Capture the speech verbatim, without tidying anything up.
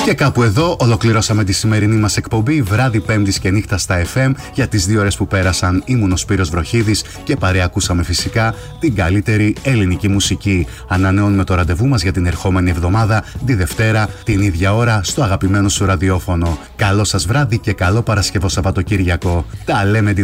Και κάπου εδώ ολοκληρώσαμε τη σημερινή μας εκπομπή βράδυ Πέμπτης και νύχτα στα εφ εμ. Για τις δύο ώρες που πέρασαν ήμουν ο Σπύρος Βροχίδης και παρέα ακούσαμε φυσικά την καλύτερη ελληνική μουσική. Ανανεώνουμε το ραντεβού μας για την ερχόμενη εβδομάδα, τη Δευτέρα, την ίδια ώρα, στο αγαπημένο σου ραδιόφωνο. Καλό σας βράδυ και καλό Παρασκευό Σαββατοκύριακο. Τα λέμε τη